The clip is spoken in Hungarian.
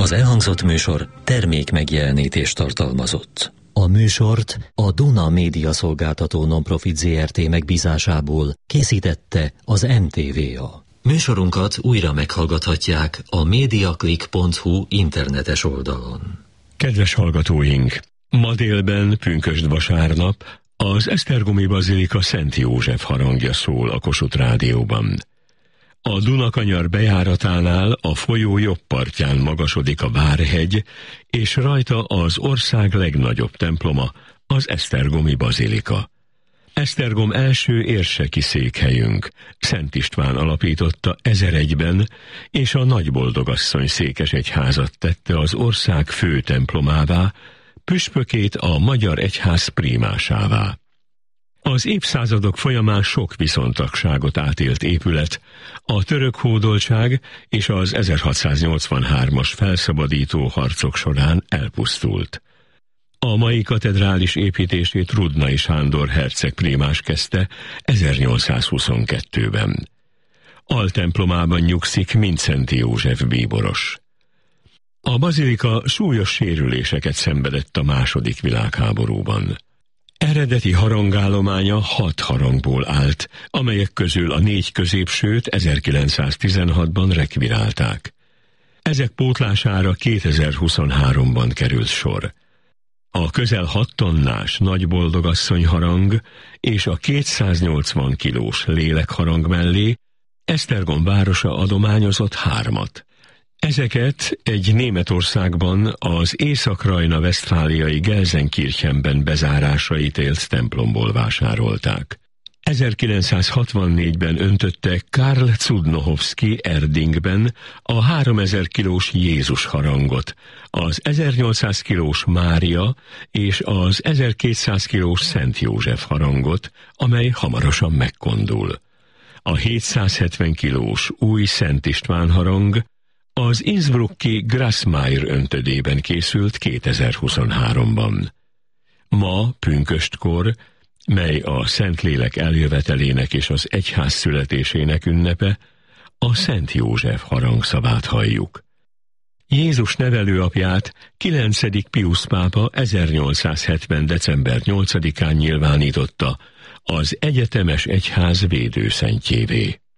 Az elhangzott műsor termék megjelenítést tartalmazott. A műsort a Duna Média Szolgáltató Nonprofit Zrt. Megbízásából készítette az NTVA. Műsorunkat újra meghallgathatják a mediaclick.hu internetes oldalon. Kedves hallgatóink! Ma délben, pünkösd vasárnap, az Esztergomi Bazilika Szent József harangja szól a Kossuth Rádióban. A Dunakanyar bejáratánál a folyó jobb partján magasodik a Várhegy, és rajta az ország legnagyobb temploma, az Esztergomi Bazilika. Esztergom első érseki székhelyünk, Szent István alapította 1001-ben, és a Nagyboldogasszony székesegyházat tette az ország fő templomává, püspökét a magyar egyház prímásává. Az évszázadok folyamán sok viszontagságot átélt épület, a török hódoltság és az 1683-as felszabadító harcok során elpusztult. A mai katedrális építését Rudnai Sándor herceg prímás kezdte 1822-ben. Altemplomában nyugszik Mindszenty József bíboros. A bazilika súlyos sérüléseket szenvedett a II. Világháborúban. Eredeti harangállománya 6 harangból állt, amelyek közül a 4 középsőt 1916-ban rekvirálták. Ezek pótlására 2023-ban került sor. A közel 6 tonnás Nagyboldogasszony harang és a 280 kilós lélekharang mellé Esztergom városa adományozott 3-at. Ezeket egy Németországban az Észak-Rajna-Vesztfáliai Gelsenkirchenben bezárásra ítélt templomból vásárolták. 1964-ben öntötte Karl Cudnohovszky Erdingben a 3000 kilós Jézus harangot, az 1800 kilós Mária és az 1200 kilós Szent József harangot, amely hamarosan megkondul. A 770 kilós új Szent István harang az innsbrucki Grassmayer öntödében készült 2023-ban. Ma, pünköstkor, mely a Szentlélek eljövetelének és az egyház születésének ünnepe, a Szent József harangszavát halljuk. Jézus nevelőapját 9. Piusz pápa 1870. december 8-án nyilvánította az egyetemes egyház védőszentjévé.